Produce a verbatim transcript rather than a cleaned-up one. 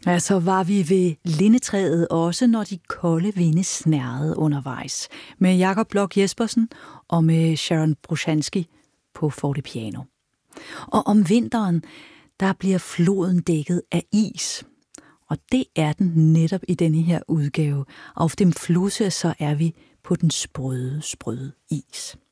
Ja, så var vi ved lindetræet også, når de kolde vinde snærrede undervejs. Med Jakob Bloch Jespersen og med Sharon Brushansky på fortepiano. Og om vinteren, der bliver floden dækket af is. Og det er den netop i denne her udgave. Auf dem Flusse, så er vi på den sprøde, sprøde is.